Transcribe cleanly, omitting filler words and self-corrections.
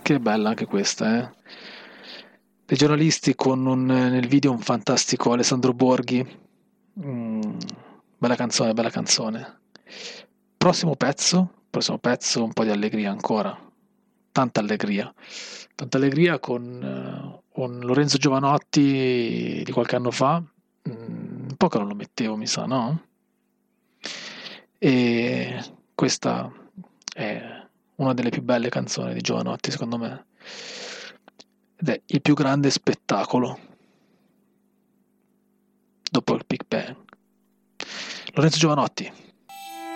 Che bella anche questa, eh. Dei giornalisti con nel video un fantastico Alessandro Borghi. Mm, bella canzone, bella canzone. Prossimo pezzo, un po' di allegria ancora. Tanta allegria. Tanta allegria con Lorenzo Giovanotti di qualche anno fa. Un po' che non lo mettevo, mi sa, no? E questa è una delle più belle canzoni di Giovanotti, secondo me. Ed è il più grande spettacolo dopo il Big Bang. Lorenzo Giovanotti.